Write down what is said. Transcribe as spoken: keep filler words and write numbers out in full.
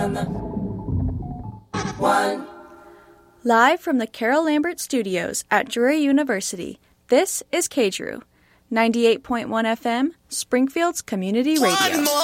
One. Live from the Carol Lambert Studios at Drury University, this is K D R U, ninety-eight point one F M, Springfield's community radio.